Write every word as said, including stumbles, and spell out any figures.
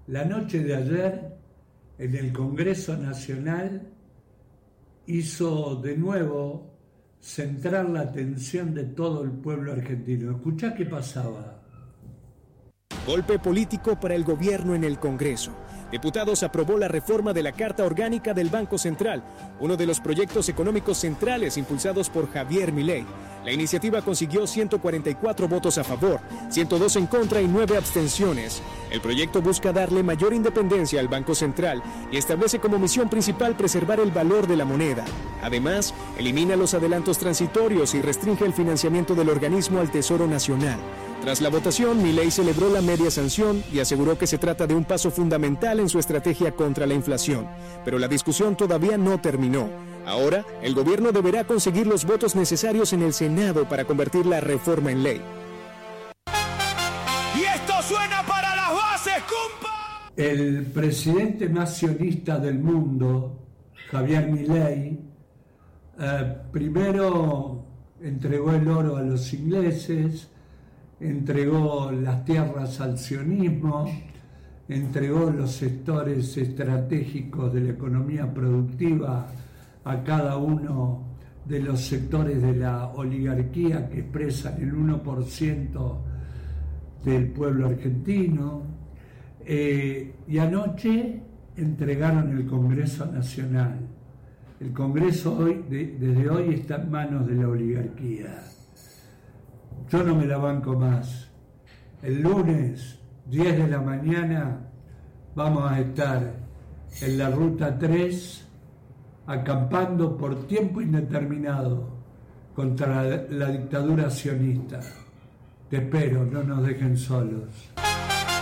La noche de ayer, en el Congreso Nacional, hizo de nuevo centrar la atención de todo el pueblo argentino. Escuchá qué pasaba. Golpe político para el gobierno en el Congreso. Diputados aprobó la reforma de la Carta Orgánica del Banco Central, uno de los proyectos económicos centrales impulsados por Javier Milei. La iniciativa consiguió ciento cuarenta y cuatro votos a favor, ciento dos en contra y nueve abstenciones. El proyecto busca darle mayor independencia al Banco Central y establece como misión principal preservar el valor de la moneda. Además, elimina los adelantos transitorios y restringe el financiamiento del organismo al Tesoro Nacional. Tras la votación, Milei celebró la media sanción y aseguró que se trata de un paso fundamental en su estrategia contra la inflación. Pero la discusión todavía no terminó. Ahora, el gobierno deberá conseguir los votos necesarios en el Senado para convertir la reforma en ley. Y esto suena para las bases, compa. El presidente más sionista del mundo, Javier Milei, eh, primero entregó el oro a los ingleses, entregó las tierras al sionismo, entregó los sectores estratégicos de la economía productiva a cada uno de los sectores de la oligarquía que expresan el uno por ciento del pueblo argentino, eh, y anoche entregaron el Congreso Nacional. El Congreso hoy, de, desde hoy está en manos de la oligarquía. Yo no me la banco más. El lunes, diez de la mañana, vamos a estar en la Ruta tres acampando por tiempo indeterminado contra la, la dictadura sionista. Te espero, no nos dejen solos.